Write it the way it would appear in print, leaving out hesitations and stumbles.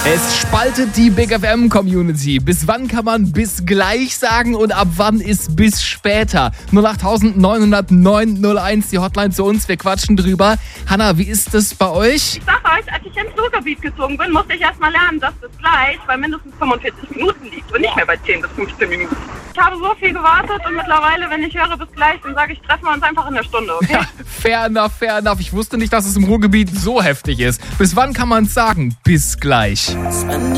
Es spaltet die Big FM Community. Bis wann kann man bis gleich sagen und ab wann ist bis später? 08900 die Hotline zu uns. Wir quatschen drüber. Hanna, wie ist das bei euch? Ich sag euch, als ich ins Ruhrgebiet gezogen bin, musste ich erstmal lernen, dass das gleich bei mindestens 45 Minuten liegt und nicht mehr bei 10 bis 15 Minuten. Ich habe so viel gewartet und mittlerweile, wenn ich höre bis gleich, dann sage ich, treffen wir uns einfach in der Stunde, okay? Ja, fair enough. Ich wusste nicht, dass es im Ruhrgebiet so heftig ist. Bis wann kann man es sagen? Bis gleich.